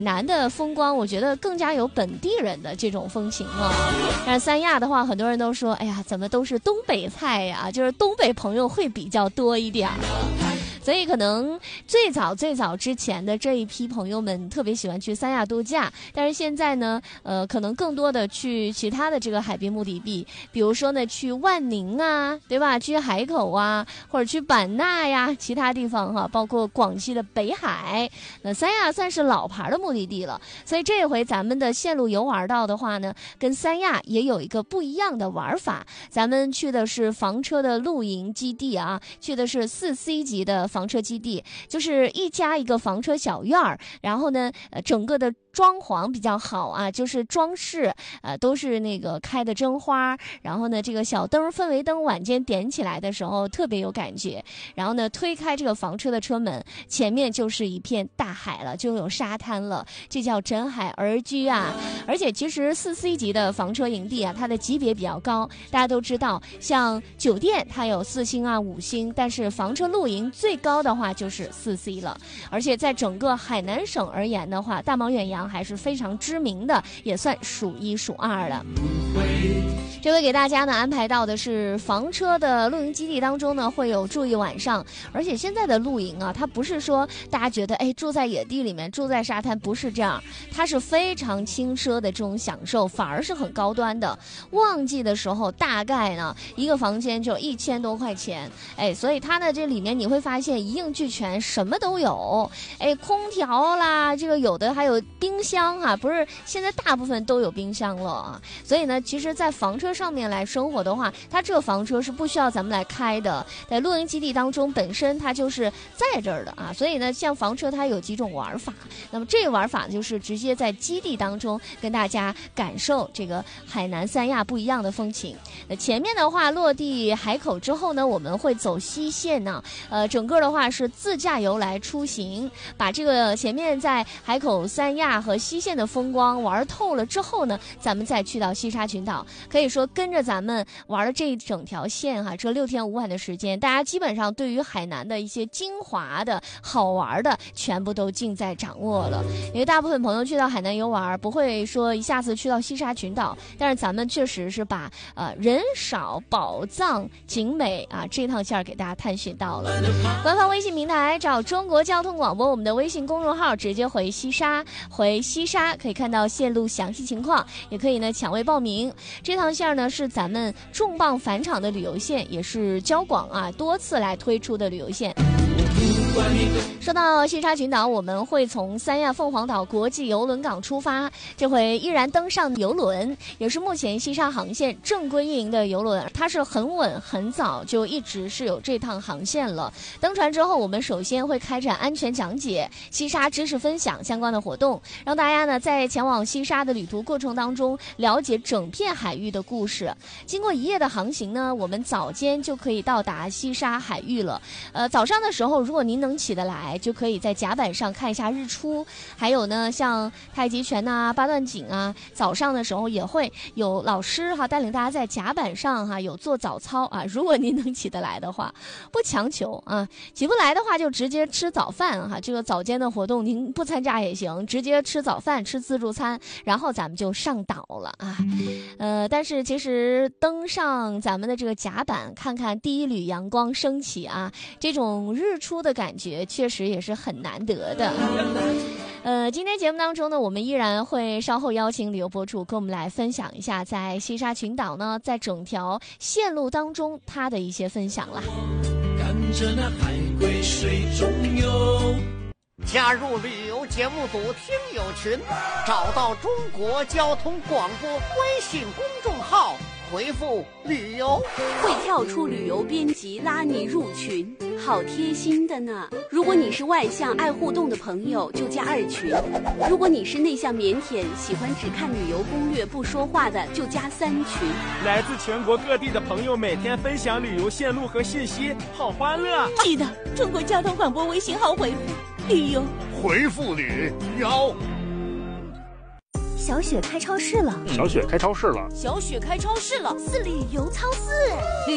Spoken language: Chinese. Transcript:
南的风光我觉得更加有本地人的这种风情啊。但是三亚的话，很多人都说，哎呀，怎么都是东北菜呀，就是东北朋友会比较多一点所以可能最早之前的这一批朋友们特别喜欢去三亚度假，但是现在呢，可能更多的去其他的这个海边目的地，比如说呢去万宁啊，对吧？去海口啊，或者去版纳呀，其他地方哈，包括广西的北海。那三亚算是老牌的目的地了，所以这回咱们的线路游玩到的话呢，跟三亚也有一个不一样的玩法。咱们去的是房车的露营基地啊，去的是4C 级的房车基地，就是一家一个房车小院儿，然后呢，整个的装潢比较好啊，就是装饰，都是那个开的真花，然后呢，这个小灯氛围灯晚间点起来的时候特别有感觉，然后呢，推开这个房车的车门，前面就是一片大海了，就有沙滩了，这叫枕海而居啊。而且其实4C 级的房车营地啊，它的级别比较高，大家都知道，像酒店它有4星啊、5星，但是房车露营最高的话就是4C 了。而且在整个海南省而言的话，大毛远洋还是非常知名的，也算数1数2的。这回给大家呢安排到的是房车的露营基地当中呢，会有住一晚上。而且现在的露营啊，它不是说大家觉得住在野地里面，住在沙滩，不是这样，它是非常轻奢的这种享受，反而是很高端的。旺季的时候大概呢一个房间就1000多块钱，所以它呢这里面你会发现一应俱全，什么都有，空调啦，这个有的还有冰箱啊，不是现在大部分都有冰箱了啊。所以呢，其实在房车上面来生活的话，它这个房车是不需要咱们来开的，在露营基地当中本身它就是在这儿的啊。所以呢，像房车它有几种玩法，那么这个玩法就是直接在基地当中跟大家感受这个海南三亚不一样的风情。那前面的话落地海口之后呢，我们会走西线呢，整个的话是自驾游来出行，把这个前面在海口、三亚和西线的风光玩透了之后呢，咱们再去到西沙群岛。可以说跟着咱们玩了这一整条线哈，这6天5晚的时间，大家基本上对于海南的一些精华的好玩的全部都尽在掌握了。因为大部分朋友去到海南游玩不会说一下子去到西沙群岛，但是咱们确实是把人少宝藏景美啊这趟线给大家探寻到了。官方微信平台找中国交通广播，我们的微信公众号直接回西沙可以看到线路详细情况，也可以呢抢位报名。这趟线呢是咱们重磅返场的旅游线，也是交广啊多次来推出的旅游线。说到西沙群岛，我们会从三亚凤凰岛国际邮轮港出发，这回依然登上邮轮，也是目前西沙航线正规运营的邮轮，它是很稳，很早就一直是有这趟航线了。登船之后，我们首先会开展安全讲解、西沙知识分享相关的活动，让大家呢在前往西沙的旅途过程当中了解整片海域的故事。经过1夜的航行呢，我们早间就可以到达西沙海域了。早上的时候，如果您能起得来，就可以在甲板上看一下日出。还有呢，像太极拳啊、八段锦啊，早上的时候也会有老师带领大家在甲板上有做早操啊。如果您能起得来的话，不强求啊。起不来的话就直接吃早饭这个早间的活动您不参加也行，直接吃早饭，吃自助餐，然后咱们就上岛了啊。但是其实登上咱们的这个甲板，看看第一缕阳光升起啊，这种日出的感觉确实也是很难得的。今天节目当中呢，我们依然会稍后邀请旅游博主跟我们来分享一下在西沙群岛呢，在整条线路当中他的一些分享啦。 看着那海龟水中游， 加入旅游节目组听友群，找到中国交通广播微信公众号，回复旅游会跳出旅游编辑拉你入群，好贴心的呢。如果你是外向爱互动的朋友，就加2群；如果你是内向腼腆喜欢只看旅游攻略不说话的，就加3群。 来自全国各地的朋友每天分享旅游线路和信息，好欢乐。 记得中国交通广播微信号回复旅游， 回复旅游。 小雪开超市了， 小雪开超市了， 小雪开超市了， 是旅游超市。